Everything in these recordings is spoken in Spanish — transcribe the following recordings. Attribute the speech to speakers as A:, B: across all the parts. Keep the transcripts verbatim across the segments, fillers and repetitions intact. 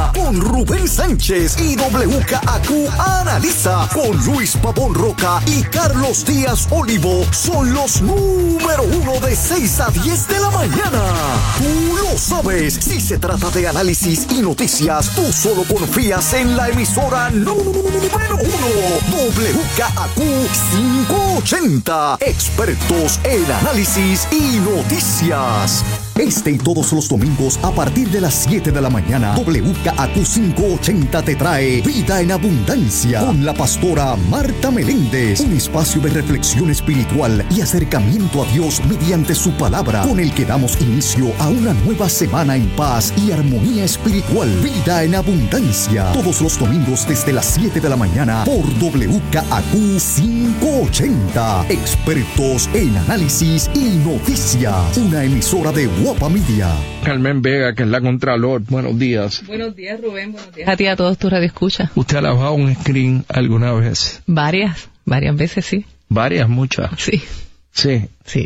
A: mañana con Rubén Sánchez y W K A Q Analiza con Luis Pavón Roca y Carlos Díaz Olivo. Son los número uno de seis a diez de la mañana. Tú lo sabes. Si se trata de análisis y noticias, tú solo confías en la emisora número uno, W K A Q quinientos ochenta. Expertos en análisis y noticias. Este y todos los domingos a partir de las siete de la mañana, W K A Q quinientos ochenta te trae Vida en Abundancia con la pastora Marta Meléndez. Un espacio de reflexión espiritual y acercamiento a Dios mediante su palabra, con el que damos inicio a una nueva semana en paz y armonía espiritual. Vida en Abundancia, todos los domingos desde las siete de la mañana por W K A Q quinientos ochenta. Expertos en análisis y noticias. Una emisora de Guapa Media.
B: Carmen Vega, que es la Contralor. Buenos días.
C: Buenos días, Rubén. Buenos días a ti y a todos tus radioescuchas.
B: ¿Usted ha lavado un screen alguna vez?
C: Varias, varias veces, sí.
B: Varias, muchas.
C: Sí.
B: Sí.
C: Sí.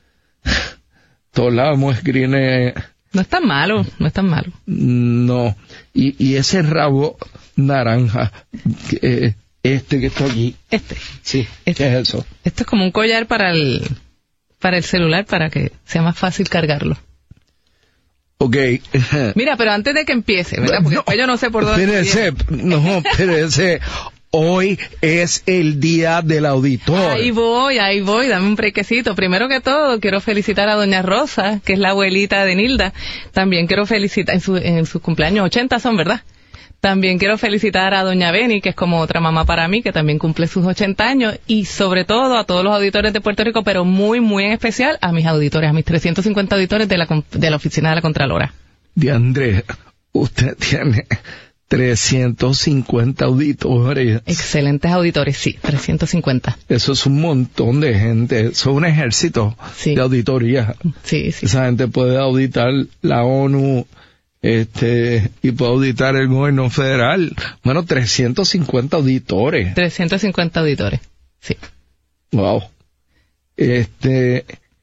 B: Todos lavamos screens.
C: No es tan malo, no es tan malo.
B: No. Y, y ese rabo naranja, eh, este que está aquí.
C: Este.
B: Sí.
C: Este.
B: ¿Qué es eso?
C: Esto es como un collar para el, para el celular, para que sea más fácil cargarlo.
B: Ok.
C: Mira, pero antes de que empiece, ¿verdad? Porque
B: no,
C: después yo no sé por dónde...
B: Espérese, no, espérese. Hoy es el día del auditor.
C: Ahí voy, ahí voy, dame un brequecito. Primero que todo, quiero felicitar a doña Rosa, que es la abuelita de Nilda. También quiero felicitar, en su, en sus cumpleaños ochenta son, ¿verdad? También quiero felicitar a doña Beni, que es como otra mamá para mí, que también cumple sus ochenta años. Y sobre todo a todos los auditores de Puerto Rico, pero muy, muy en especial a mis auditores, a mis trescientos cincuenta auditores de la, de la Oficina de la Contralora.
B: De Andrés, usted tiene trescientos cincuenta auditores.
C: Excelentes auditores, sí, trescientos cincuenta.
B: Eso es un montón de gente, eso es un ejército
C: sí.
B: de auditoría.
C: Sí, sí.
B: Esa gente puede auditar la ONU, este, y puede auditar el gobierno federal. Bueno, trescientos cincuenta auditores.
C: trescientos cincuenta auditores, sí.
B: Wow. Este,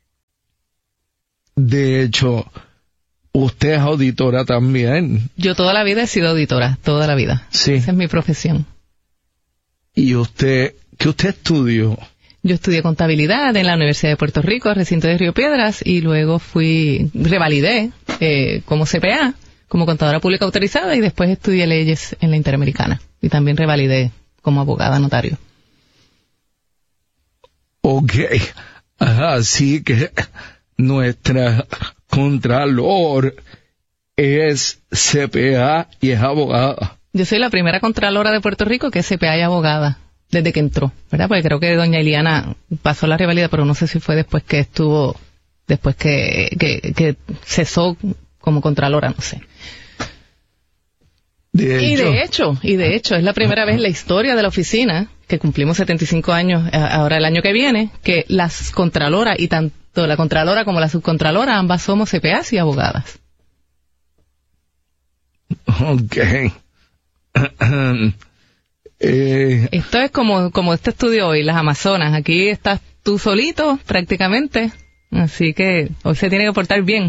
B: de hecho, usted es auditora también.
C: Yo toda la vida he sido auditora, toda la vida.
B: Sí.
C: Esa es mi profesión.
B: ¿Y usted, qué usted estudió?
C: Yo estudié contabilidad en la Universidad de Puerto Rico, recinto de Río Piedras, y luego fui, revalidé eh, como C P A, como contadora pública autorizada, y después estudié leyes en la Interamericana. Y también revalidé como abogada notario.
B: Ok. Así que nuestra Contralor es C P A y es abogada.
C: Yo soy la primera Contralora de Puerto Rico que es C P A y abogada, desde que entró, ¿verdad? Porque creo que doña Iliana pasó la revalida, pero no sé si fue después que estuvo, después que, que, que cesó como Contralora, no sé.
B: De
C: y
B: hecho,
C: de hecho, y de hecho, es la primera vez en la historia de la oficina, que cumplimos setenta y cinco años ahora el año que viene, que las Contraloras, y tanto la Contralora como la Subcontralora, ambas somos C P As y abogadas.
B: Ok. eh,
C: Esto es como, como este estudio hoy, las Amazonas. Aquí estás tú solito, prácticamente. Así que hoy se tiene que portar bien.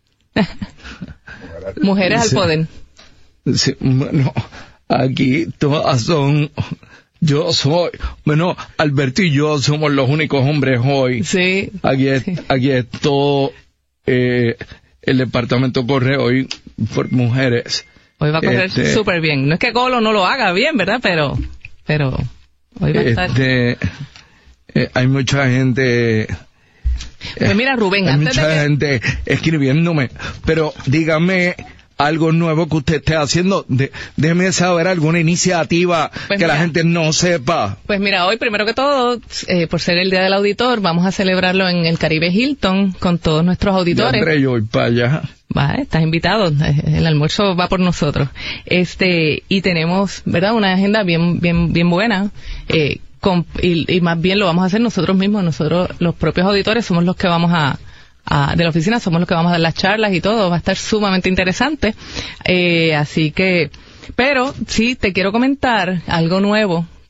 C: Mujeres
B: sí,
C: al poder.
B: Sí, bueno, aquí todas son... Yo soy... Bueno, Alberto y yo somos los únicos hombres hoy.
C: Sí.
B: Aquí es,
C: sí.
B: aquí es todo... Eh, el departamento corre hoy por mujeres.
C: Hoy va a correr súper este, bien. No es que Golo no lo haga bien, ¿verdad? Pero, pero hoy va a estar...
B: Este, eh, hay mucha gente...
C: Pues mira, Rubén,
B: hay
C: antes
B: mucha
C: de que...
B: gente escribiéndome, pero dígame algo nuevo que usted esté haciendo. De, déjeme saber alguna iniciativa
C: pues
B: que
C: mira,
B: la gente no sepa.
C: Pues mira, hoy primero que todo, eh, por ser el Día del Auditor, vamos a celebrarlo en el Caribe Hilton con todos nuestros auditores.
B: André, yo voy para allá.
C: Va, estás invitado, el almuerzo va por nosotros. Este, y tenemos, ¿verdad?, una agenda bien, bien, bien buena, eh, con, y, y más bien lo vamos a hacer nosotros mismos, nosotros, los propios auditores, somos los que vamos a, a de la oficina, somos los que vamos a dar las charlas y todo, va a estar sumamente interesante, eh, así que, pero sí, te quiero comentar algo nuevo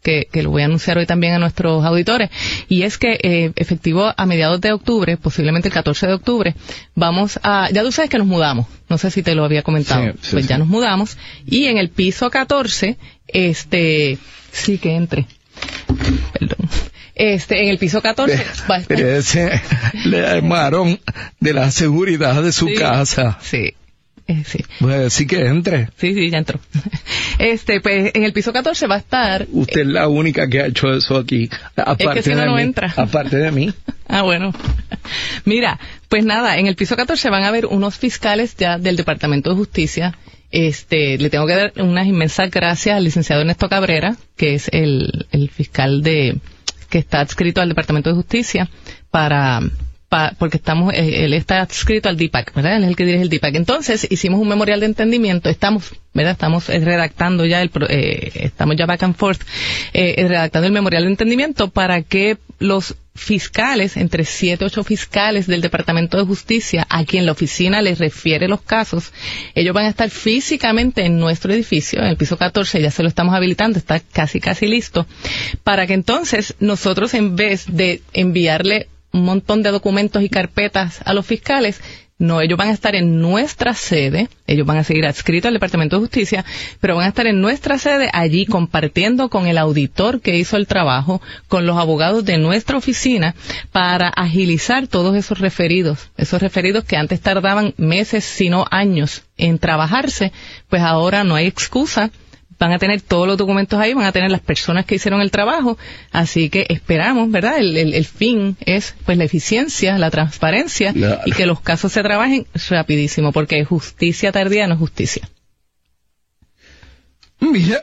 C: que, que lo voy a anunciar hoy también a nuestros auditores, y es que eh, efectivo a mediados de octubre, posiblemente el catorce de octubre, vamos a, ya tú sabes que nos mudamos, no sé si te lo había comentado,
B: sí, sí,
C: pues
B: sí.
C: ya nos mudamos, y en el piso catorce, este, sí que entre, perdón, este, en el piso catorce, va a estar...
B: Ese, le armaron de la seguridad de su
C: sí,
B: casa.
C: Sí. Eh, sí.
B: Pues sí que entre.
C: Sí, sí, ya entró. Este, pues, en el piso catorce va a estar...
B: Usted es la única que ha hecho eso aquí. Aparte
C: es que si no,
B: de
C: no
B: mí,
C: entra.
B: Aparte de mí.
C: Ah, bueno. Mira, pues nada, en el piso catorce van a haber unos fiscales ya del Departamento de Justicia. Este, le tengo que dar unas inmensas gracias al licenciado Ernesto Cabrera, que es el, el fiscal de, que está adscrito al Departamento de Justicia para... porque estamos, él está adscrito al D PAC, ¿verdad? Él es el que dirige el D PAC. Entonces, hicimos un memorial de entendimiento, estamos, ¿verdad? Estamos redactando ya el, eh, estamos ya back and forth, eh, redactando el memorial de entendimiento para que los fiscales, entre siete, ocho fiscales del Departamento de Justicia, a quien la oficina les refiere los casos, ellos van a estar físicamente en nuestro edificio, en el piso catorce, ya se lo estamos habilitando, está casi, casi listo, para que entonces nosotros, en vez de enviarle un montón de documentos y carpetas a los fiscales, no, ellos van a estar en nuestra sede, ellos van a seguir adscritos al Departamento de Justicia, pero van a estar en nuestra sede allí compartiendo con el auditor que hizo el trabajo, con los abogados de nuestra oficina, para agilizar todos esos referidos, esos referidos que antes tardaban meses, si no años, en trabajarse, pues ahora no hay excusa. Van a tener todos los documentos ahí, van a tener las personas que hicieron el trabajo, así que esperamos, ¿verdad? El, el, el fin es, pues, la eficiencia, la transparencia, claro, y que los casos se trabajen rapidísimo, porque justicia tardía no es justicia.
B: Mira,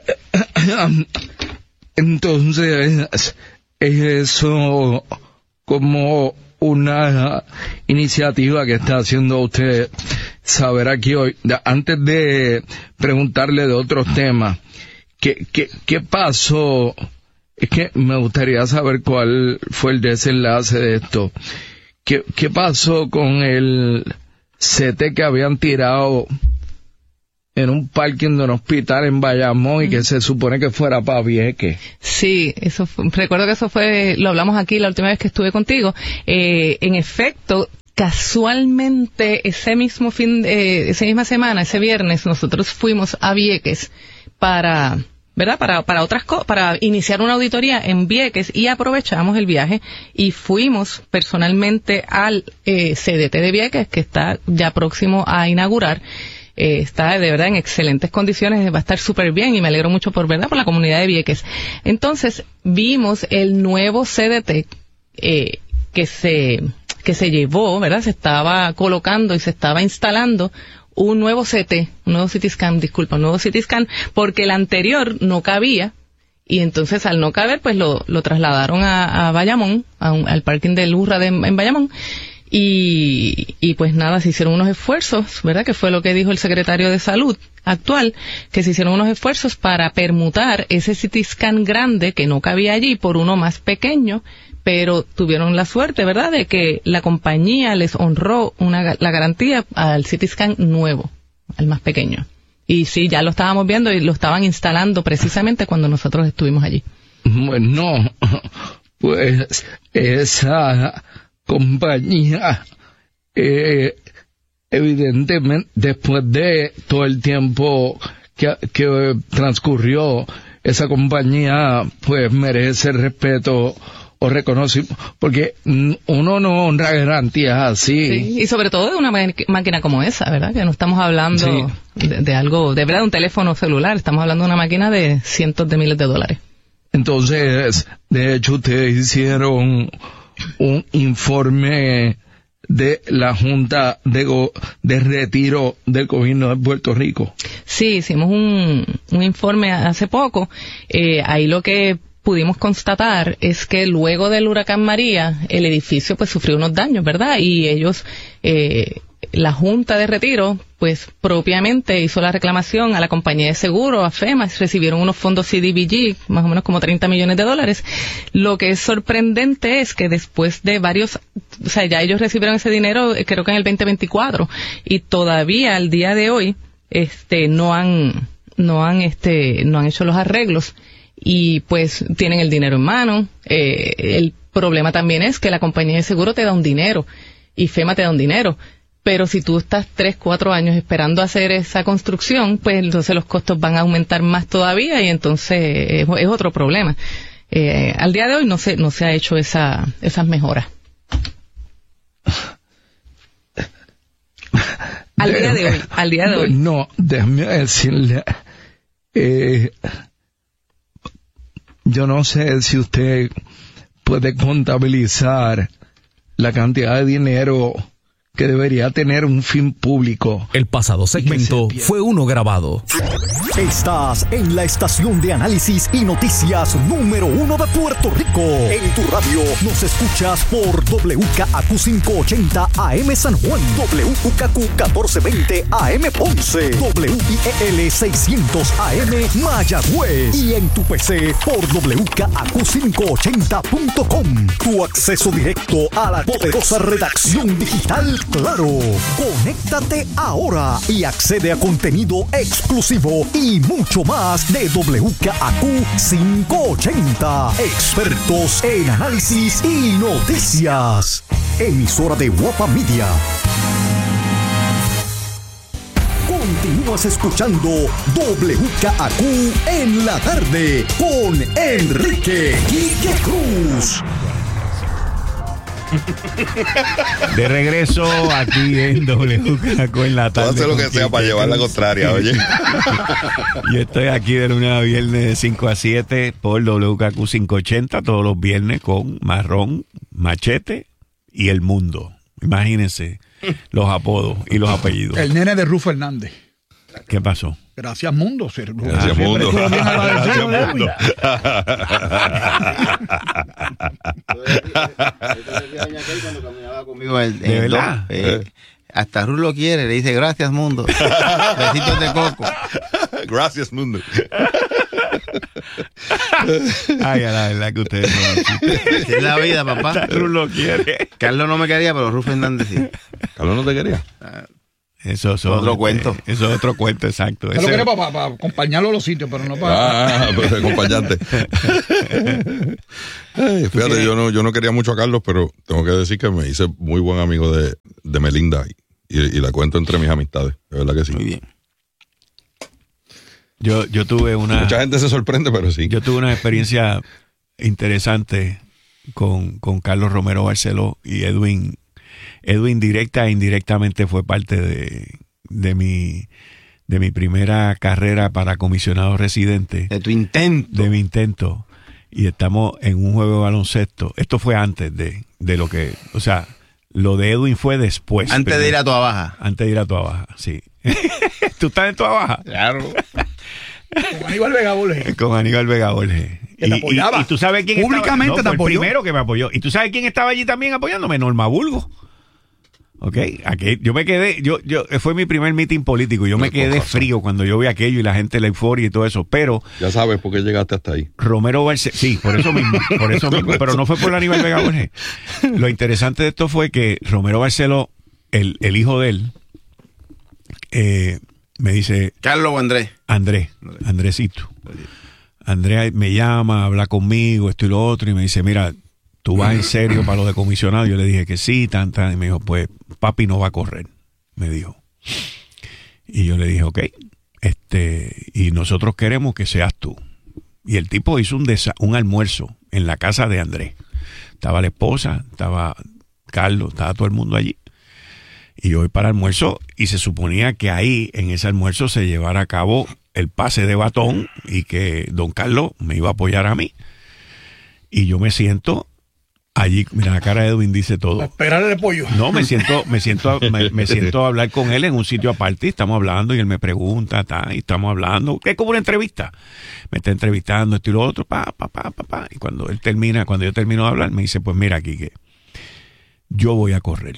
B: entonces, es eso como una iniciativa que está haciendo usted saber aquí hoy. Antes de preguntarle de otros temas, ¿qué, qué, qué pasó? Es que me gustaría saber cuál fue el desenlace de esto. ¿Qué, qué pasó con el C T que habían tirado en un parking de un hospital en Bayamón y que se supone que fuera para Vieques?
C: Sí, eso fue, recuerdo que eso fue, lo hablamos aquí la última vez que estuve contigo. Eh, en efecto, casualmente ese mismo fin, eh, esa misma semana, ese viernes, nosotros fuimos a Vieques para, ¿verdad? Para, para otras cosas, para iniciar una auditoría en Vieques, y aprovechamos el viaje y fuimos personalmente al eh, C D T de Vieques, que está ya próximo a inaugurar. Eh, está de verdad en excelentes condiciones, va a estar súper bien, y me alegro mucho por verdad por la comunidad de Vieques. Entonces vimos el nuevo C D T eh, que se que se llevó, ¿verdad? Se estaba colocando y se estaba instalando un nuevo C T, un nuevo C T scan, disculpa, un nuevo C T scan, porque el anterior no cabía, y entonces al no caber, pues lo, lo trasladaron a, a Bayamón, a un, al parking del Urra de, en Bayamón. Y, y pues nada, se hicieron unos esfuerzos, ¿verdad? Que fue lo que dijo el secretario de Salud actual, que se hicieron unos esfuerzos para permutar ese C T scan grande que no cabía allí por uno más pequeño, pero tuvieron la suerte, ¿verdad?, de que la compañía les honró una, la garantía al C T scan nuevo, al más pequeño. Y sí, ya lo estábamos viendo y lo estaban instalando precisamente cuando nosotros estuvimos allí.
B: Bueno, pues esa compañía, eh, evidentemente, después de todo el tiempo que, que transcurrió, esa compañía pues merece respeto o reconocimiento, porque uno no honra garantías así.
C: Sí, y sobre todo de una máquina como esa, ¿verdad? Que no estamos hablando sí. de, de algo, de verdad, un teléfono celular, estamos hablando de una máquina de cientos de miles de dólares.
B: Entonces, de hecho, ustedes hicieron un informe de la Junta de, Go- de Retiro del Gobierno de Puerto Rico.
C: Sí, hicimos un, un informe hace poco. Eh, ahí lo que pudimos constatar es que luego del huracán María, el edificio pues sufrió unos daños, ¿verdad? Y ellos, eh, la Junta de Retiro, pues propiamente hizo la reclamación a la compañía de seguro, a FEMA, recibieron unos fondos C D B G, más o menos como treinta millones de dólares. Lo que es sorprendente es que después de varios, o sea, ya ellos recibieron ese dinero, creo que en el veinte veinticuatro, y todavía al día de hoy, este, no han, no han, este, no han hecho los arreglos. y pues tienen el dinero en mano. Eh, el problema también es que la compañía de seguro te da un dinero y FEMA te da un dinero. Pero si tú estás tres, cuatro años esperando hacer esa construcción, pues entonces los costos van a aumentar más todavía y entonces es, es otro problema. Eh, al día de hoy no se, no se ha hecho esa, esas mejoras. Al día de hoy, al día de hoy.
B: No, déjame decirle, eh, yo no sé si usted puede contabilizar la cantidad de dinero que debería tener un fin público.
D: El pasado segmento fue uno grabado.
A: Estás en la estación de análisis y noticias número uno de Puerto Rico. En tu radio nos escuchas por W K A Q quinientos ochenta A M San Juan, W K Q catorce veinte A M Ponce, W I E L seiscientos A M Mayagüez y en tu P C por W K A Q quinientos ochenta punto com. Tu acceso directo a la poderosa redacción digital Claro. Conéctate ahora y accede a contenido exclusivo y mucho más de W K A Q quinientos ochenta. Expertos en análisis y noticias. Emisora de Guapa Media. Continúas escuchando W K A Q en la tarde con Enrique Quique Cruz.
E: De regreso aquí en W K Q en la tarde.
F: Hace lo que sea para llevar la contraria, oye.
E: Yo estoy aquí de lunes a viernes de cinco a siete por W K Q quinientos ochenta, todos los viernes con Marrón, Machete y El Mundo. Imagínense los apodos y los apellidos.
G: El nene de Rufo Hernández.
E: ¿Qué pasó?
G: Gracias, Mundo. Ser,
F: Gracias, Mundo. Gracias, Mundo.
E: ¿De verdad?
H: Eh, hasta Ruth lo quiere, le dice gracias, Mundo. Besitos de coco.
F: Gracias, Mundo.
E: Ay, a la verdad que ustedes no.
H: Es la vida, papá.
E: Ruth lo quiere.
H: Carlos no me quería, pero Ruth Fernández sí.
F: ¿Carlos no te quería?
H: Ah,
E: Eso es
H: otro cuento.
E: Eso es otro cuento, exacto.
G: Yo lo quería para, para, para acompañarlo a los sitios, pero no para...
F: Ah, pues acompañante. Ay, fíjate, yo no, yo no quería mucho a Carlos, pero tengo que decir que me hice muy buen amigo de, de Melinda y, y la cuento entre mis amistades. De verdad que sí.
H: Muy bien.
E: Yo, yo tuve una...
F: Mucha gente se sorprende, pero sí.
E: Yo tuve una experiencia interesante con, con Carlos Romero Barceló y Edwin. Edwin directa e indirectamente fue parte de, de mi de mi primera carrera para comisionado residente.
H: De tu intento.
E: De mi intento. Y estamos en un juego de baloncesto. Esto fue antes de, de lo que... O sea, lo de Edwin fue después.
H: Antes
E: primero.
H: de ir a Toa Baja.
E: Antes de ir a Toa Baja, sí. ¿Tú estás en Toa Baja?
H: Claro.
G: Con Aníbal Vega Borges.
E: Con Aníbal Vega Borges.
G: Que te apoyaba.
E: Y, y tú sabes quién
G: Públicamente
E: estaba... No,
G: te
E: fue el
G: apoyó.
E: primero que me apoyó. ¿Y tú sabes quién estaba allí también apoyándome? Norma Burgos. Ok, aquí, yo me quedé, yo, yo, fue mi primer meeting político, yo me quedé frío cuando yo vi aquello y la gente, la euforia y todo eso, pero...
F: Ya sabes por qué llegaste hasta ahí.
E: Romero Barceló, sí, por eso mismo, por eso mismo, pero no fue por Aníbal Vega Borges. Lo interesante de esto fue que Romero Barceló, el, el hijo de él, eh, me dice...
H: Carlos o Andrés.
E: Andrés, Andresito. Andrés me llama, habla conmigo, esto y lo otro, y me dice, mira... ¿Tú vas en serio para lo de comisionado? Yo le dije que sí, tan, tan. Y me dijo, pues, papi no va a correr, me dijo. Y yo le dije, ok, este, y nosotros queremos que seas tú. Y el tipo hizo un, desa- un almuerzo en la casa de Andrés. Estaba la esposa, estaba Carlos, estaba todo el mundo allí. Y yo voy para el almuerzo y se suponía que ahí, en ese almuerzo, se llevara a cabo el pase de batón y que don Carlos me iba a apoyar a mí. Y yo me siento... Allí, mira, la cara de Edwin dice todo.
G: Para esperar el pollo.
E: No, me siento, me siento, me, me siento a hablar con él en un sitio aparte y estamos hablando y él me pregunta, ta, y estamos hablando, que es como una entrevista. Me está entrevistando esto y lo otro, pa, pa, pa, pa, pa. Y cuando él termina, cuando yo termino de hablar, me dice, pues mira, Quique, yo voy a correr.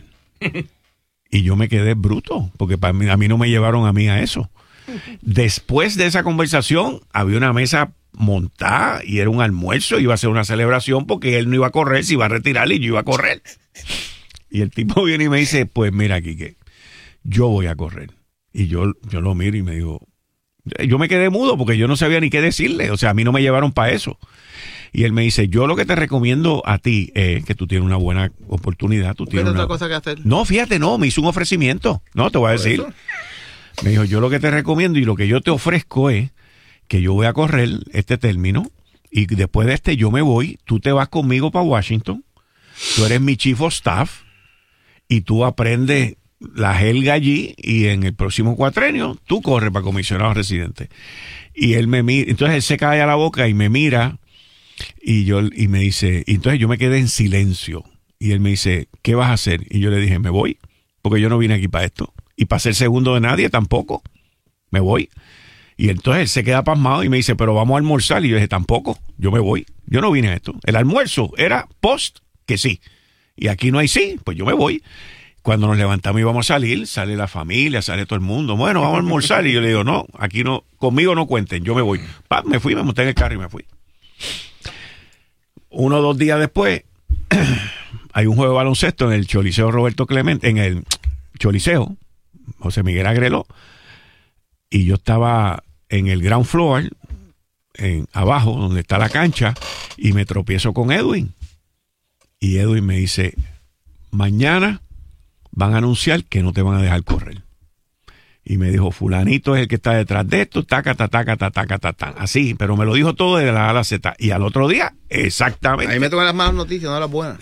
E: Y yo me quedé bruto, porque para mí, a mí no me llevaron a mí a eso. Después de esa conversación, había una mesa montada y era un almuerzo, iba a ser una celebración porque él no iba a correr, se iba a retirar y yo iba a correr. Y el tipo viene y me dice, pues mira, Quique, yo voy a correr. Y yo, yo lo miro y me digo, Yo me quedé mudo porque yo no sabía ni qué decirle. O sea, a mí no me llevaron para eso. Y él me dice, yo lo que te recomiendo a ti es que tú tienes una buena oportunidad. Tú tienes
H: otra
E: una...
H: cosa que hacer?
E: No, fíjate, no, me hizo un ofrecimiento. No, te voy a decir.
G: eso?
E: Me dijo, yo lo que te recomiendo y lo que yo te ofrezco es que yo voy a correr este término y después de este yo me voy, tú te vas conmigo para Washington, tú eres mi chief of staff y tú aprendes la jerga allí y en el próximo cuatrenio tú corres para comisionado residente. Y él me mira, entonces él se cae a la boca y me mira y yo y me dice, y entonces yo me quedé en silencio y él me dice, ¿qué vas a hacer? Y yo le dije, me voy, porque yo no vine aquí para esto y para ser segundo de nadie tampoco, me voy. Y entonces él se queda pasmado y me dice, pero vamos a almorzar. Y yo dije, tampoco, yo me voy, yo no vine a esto. El almuerzo era post que sí, y aquí no hay sí, pues yo me voy. Cuando nos levantamos y vamos a salir, sale la familia, sale todo el mundo. Bueno, vamos a almorzar. Y yo le digo, no, aquí no, conmigo no cuenten, yo me voy. Pa, me fui, me monté en el carro y me fui. Uno o dos días después, hay un juego de baloncesto en el Choliseo Roberto Clemente, en el Choliseo, José Miguel Agreló, y yo estaba en el ground floor, en, abajo, donde está la cancha, y me tropiezo con Edwin. Y Edwin me dice, mañana van a anunciar que no te van a dejar correr. Y me dijo, fulanito es el que está detrás de esto, taca, taca, taca, taca, taca, taca. Así, pero me lo dijo todo de la A a la Z. Y al otro día, exactamente.
H: A mí me tocan las malas noticias, no las buenas.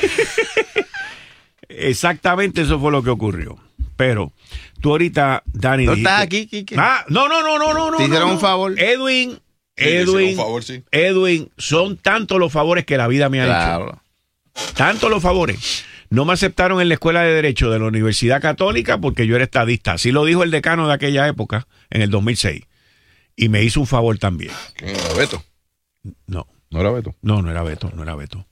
E: Exactamente eso fue lo que ocurrió. Pero tú ahorita, Dani,
H: ¿No
E: dijiste,
H: estás aquí, Quique?
E: Ah, no, no, no, no, no, no.
H: ¿Te hicieron
E: no,
H: un favor?
E: Edwin,
F: Sí, le hicieron
E: Edwin,
F: un favor, sí.
E: Edwin, son tantos los favores que la vida me ha
H: Claro.
E: hecho. Tantos los favores. No me aceptaron en la Escuela de Derecho de la Universidad Católica porque yo era estadista. Así lo dijo el decano de aquella época, en el dos mil seis. Y me hizo un favor también.
F: ¿Quién era Beto?
E: No,
F: ¿No era Beto?
E: no, no era Beto, no era Beto.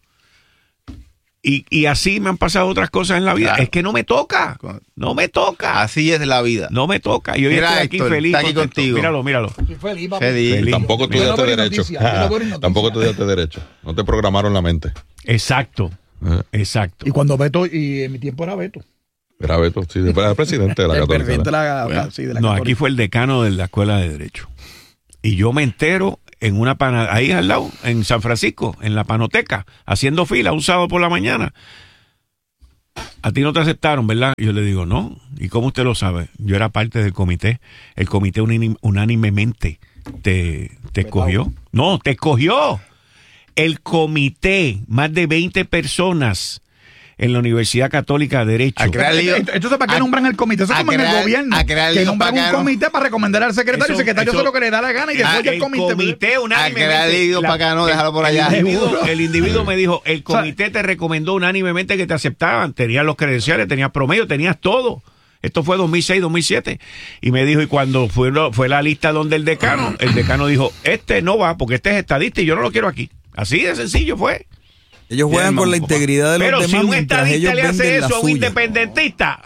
E: Y, y así me han pasado otras cosas en la vida.
H: Claro.
E: Es que no me toca. No me toca.
H: Así es la vida.
E: No me toca. Y hoy
H: Mira,
E: estoy aquí
H: Héctor,
E: feliz.
H: está aquí
E: contento.
H: contigo.
E: Míralo, míralo.
G: Estoy feliz, papi.
H: Feliz.
E: Feliz.
F: Tampoco
G: Yo no
F: estudiaste
G: doy
F: derecho.
G: noticia, yo no doy noticia.
F: Tampoco estudiaste derecho. No te programaron la mente.
E: Exacto.
F: Eh,
E: Exacto.
G: Y cuando Beto, y en mi tiempo era Beto.
F: Era Beto, sí, era el presidente de la
G: El
F: Católica.
G: presidente de
F: ¿verdad?
G: la, sí, de la
E: No,
G: Católica.
E: aquí fue el decano de la Escuela de Derecho. Y yo me entero en una panadería, ahí al lado, en San Francisco, en la Panoteca, haciendo fila un sábado por la mañana. A ti no te aceptaron, ¿verdad? Y yo le digo, no. ¿Y cómo usted lo sabe? Yo era parte del comité. El comité unim- unánimemente te, te escogió. No, te escogió. El comité, más de veinte personas en la Universidad Católica de Derecho.
H: A crear lío.
G: Entonces, ¿para qué
H: A-
G: nombran el comité? Eso es
H: a
G: como en el
H: crear-
G: gobierno.
H: a crear
G: Que
H: lío
G: nombran un
H: bacano.
G: comité para recomendar al secretario.
E: Eso-
G: el secretario
E: eso-
G: hace lo que le da la gana y después
H: Ah,
G: ya el
E: el
G: comité.
E: comité
H: A
E: unánimemente.
H: crear lío
E: la-
H: para acá, no,
E: el-
H: déjalo por
E: el
H: allá.
E: individuo- El individuo me dijo, el comité te recomendó unánimemente que te aceptaban. Tenías los credenciales, tenías promedio, tenías todo. Esto fue dos mil seis, dos mil siete. Y me dijo, y cuando fue, lo- fue la lista donde el decano, el decano dijo, este no va porque este es estadista y yo no lo quiero aquí. Así de sencillo fue.
I: Ellos juegan con la integridad de los
E: Pero
I: demás
E: si un
I: mientras ellos
E: estadista le hace
I: venden la
E: eso a un
I: suya.
E: independentista,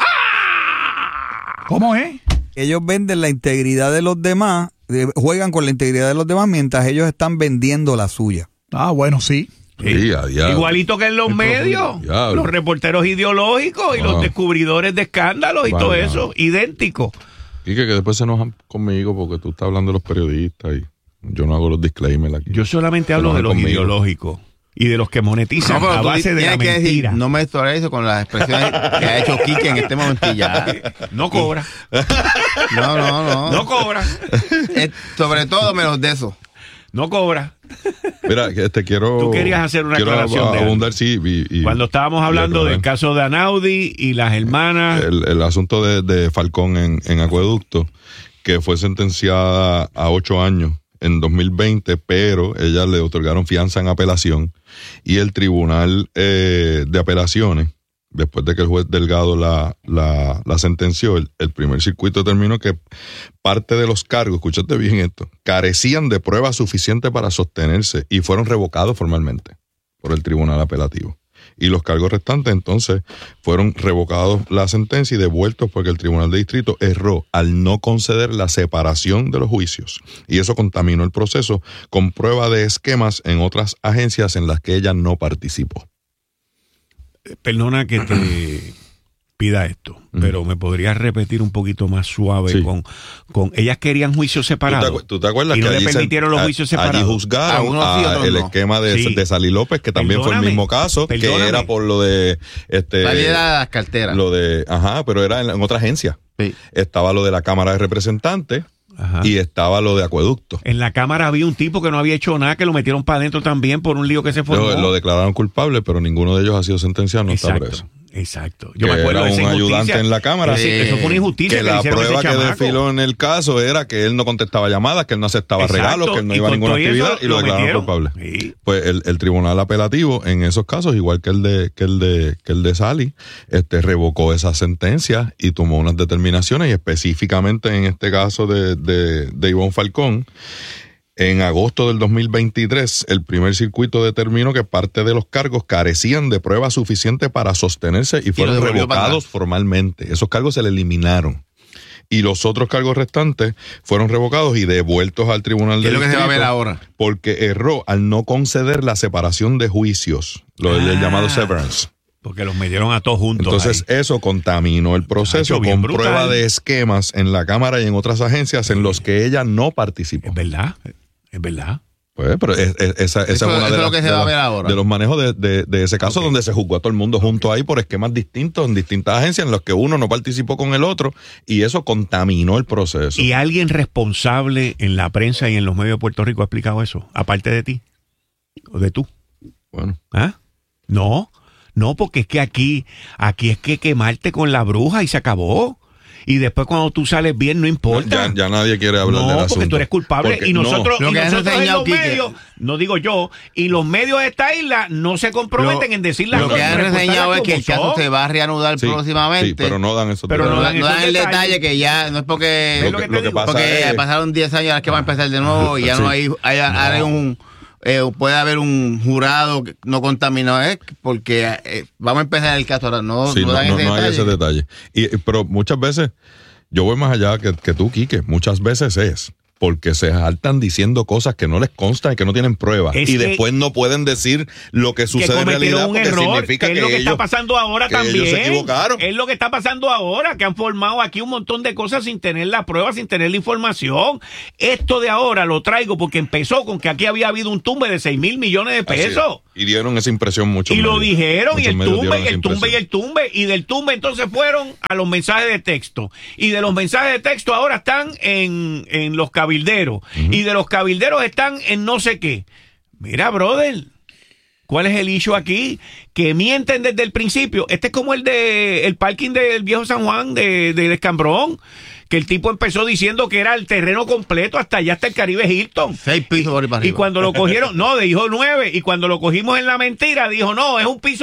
E: ¡ah!
G: ¿Cómo es?
I: Ellos venden la integridad de los demás, eh, juegan con la integridad de los demás mientras ellos están vendiendo la suya.
G: Ah, bueno, sí.
F: Sí, a diablo.
E: Igualito que en los medios,
F: Diablo.
E: los reporteros ideológicos y
F: Wow.
E: los descubridores de escándalos y
F: Wow,
E: todo
F: wow.
E: eso, idéntico.
F: Quique, que después se enojan conmigo porque tú estás hablando de los periodistas y yo no hago los disclaimers aquí.
E: Yo solamente
F: Se
E: hablo de
F: enojan
E: los
F: conmigo.
E: ideológicos y de los que monetizan
H: pero
E: a
H: tú
E: base de la
H: tienes que
E: mentira.
H: decir, no me estoy eso con las expresiones que ha hecho Quique en este momento y ya.
E: No cobra,
H: No, no, no.
E: no cobra,
H: Eh, sobre todo menos de eso.
E: no cobra.
F: Mira, que te quiero.
E: Tú querías hacer una
F: quiero
E: aclaración de
F: abundar,
E: algo.
F: sí. Y, y-
E: Cuando estábamos hablando
F: y
E: del caso de Anaudi y las hermanas,
F: el, el asunto de, de Falcón en, en Acueducto, que fue sentenciada a ocho años en dos mil veinte, pero ella le otorgaron fianza en apelación y el Tribunal eh, de Apelaciones, después de que el juez Delgado la, la, la sentenció, el, el primer circuito determinó que parte de los cargos, escúchate bien esto, carecían de pruebas suficientes para sostenerse y fueron revocados formalmente por el Tribunal Apelativo. Y los cargos restantes entonces fueron revocados la sentencia y devueltos porque el Tribunal de Distrito erró al no conceder la separación de los juicios. Y eso contaminó el proceso con prueba de esquemas en otras agencias en las que ella no participó.
E: perdona que te, pida esto, uh-huh. pero me podrías repetir un poquito más suave sí. con, con ellas querían juicios separados.
F: ¿Tú te, tú te acuerdas
E: y
F: que
E: no
F: allí
E: le permitieron
F: se,
E: los juicios separados?
F: Allí juzgaron a, a el no. esquema de, sí. de Sally López, que también Perdóname. fue el mismo caso, Perdóname. que era por lo de este
H: de las carteras.
F: Lo de, ajá, pero era en, en otra agencia. Sí. Estaba lo de la Cámara de Representantes. Ajá. Y estaba lo de acueducto.
E: En la Cámara había un tipo que no había hecho nada, que lo metieron para adentro también por un lío que se formó.
F: Lo, lo declararon culpable, pero ninguno de ellos ha sido sentenciado, no
E: exacto,
F: está preso.
E: Exacto.
F: Yo que me acuerdo era de un ayudante en la Cámara.
E: Eh, eso fue una injusticia.
F: Que, que la prueba que desfiló en el caso era que él no contestaba llamadas, que él no aceptaba exacto, regalos, que él no iba a ninguna actividad y lo, lo declararon culpable. Sí. Pues el, el tribunal apelativo en esos casos, igual que el de que el de que el de Sally, este revocó esa sentencia y tomó unas determinaciones, y específicamente en este caso de de, de Ivonne Falcón. En agosto del dos mil veintitrés, el primer circuito determinó que parte de los cargos carecían de prueba suficiente para sostenerse y fueron revocados formalmente. Esos cargos se le eliminaron. Y los otros cargos restantes fueron revocados y devueltos al tribunal de
H: distrito. ¿Qué es lo que se va a ver ahora?
F: Porque erró al no conceder la separación de juicios, lo del ah. llamado severance.
E: Porque los metieron a todos juntos.
F: Entonces ahí. Eso contaminó el proceso con brutal. Prueba de esquemas en la Cámara y en otras agencias en los que ella no participó.
E: Es verdad. Es verdad.
F: Pues, pero es, es, esa, esa
H: eso,
F: es una
H: eso
F: de,
H: lo que
F: las,
H: se
F: de,
H: va a ver
F: la,
H: ahora.
F: de los manejos de, de, de ese caso, okay. donde se juzgó a todo el mundo junto ahí por esquemas distintos en distintas agencias en los que uno no participó con el otro, y eso contaminó el proceso.
E: ¿Y alguien responsable en la prensa y en los medios de Puerto Rico ha explicado eso? Aparte de ti. ¿O de tú?
F: Bueno.
E: ¿Ah? No, no, porque es que aquí, aquí es que quemarte con la bruja y se acabó. Y después cuando tú sales bien no importa.
F: Ya, ya nadie quiere hablar
E: no,
F: del asunto.
E: No, porque tú eres culpable. Porque, y nosotros,
H: no.
E: y nosotros en los
H: Quique.
E: medios, no digo yo, y los medios de esta isla no se comprometen
H: lo,
E: en decir las
H: cosas. Lo que han reseñado es que el caso
E: son.
H: se va a reanudar sí, próximamente.
F: Sí, pero no dan esos
H: pero
F: detalles.
H: No dan, no dan el detalle que ya no es porque,
F: lo que, lo que pasa
H: porque
F: es,
H: pasaron diez años, ahora es que va a empezar de nuevo y ya sí. no hay, hay, hay un... Eh, puede haber un jurado no contaminado, eh, porque eh, vamos a empezar el caso ahora. No,
F: sí,
H: no, dan
F: no,
H: ese
F: no
H: detalle.
F: hay ese detalle. Y, pero muchas veces, yo voy más allá que, que tú, Quique, muchas veces es porque se saltan diciendo cosas que no les constan y que no tienen pruebas. Es y después no pueden decir lo que sucede
E: que
F: en realidad
E: un
F: porque
E: error,
F: significa
E: que es
F: que
E: lo que
F: ellos,
E: está pasando ahora
F: que
E: también.
F: Ellos se equivocaron.
E: Es lo que está pasando ahora, que han formado aquí un montón de cosas sin tener la prueba, sin tener la información. Esto de ahora lo traigo porque empezó con que aquí había habido un tumbe de seis mil millones de pesos.
F: Y dieron esa impresión mucho.
E: Y
F: medios.
E: lo dijeron, y el tumbe, y el tumbe, y
F: impresión.
E: el tumbe, y del tumbe entonces fueron a los mensajes de texto. Y de los mensajes de texto ahora están en, en los cabilderos. Uh-huh. Y de los cabilderos están en no sé qué. Mira, brother, ¿cuál es el issue aquí? Que mienten desde el principio. Este es como el de el parking del viejo San Juan de, de, de Escambrón, que el tipo empezó diciendo que era el terreno completo hasta allá, hasta el Caribe Hilton.
H: Seis pisos por ahí para arriba.
E: Y cuando lo cogieron, no, dijo nueve. Y cuando lo cogimos en la mentira, dijo, no, es un piso